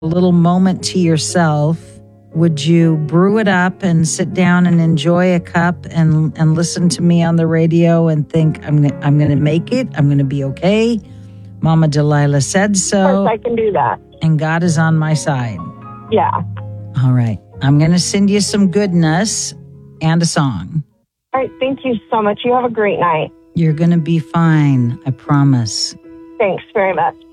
a little moment to yourself, would you brew it up and sit down and enjoy a cup and listen to me on the radio and think, I'm going to make it. I'm going to be okay. Mama Delilah said so. Of course, I can do that. And God is on my side. Yeah. All right. I'm going to send you some goodness and a song. All right. Thank you so much. You have a great night. You're going to be fine. I promise. Thanks very much.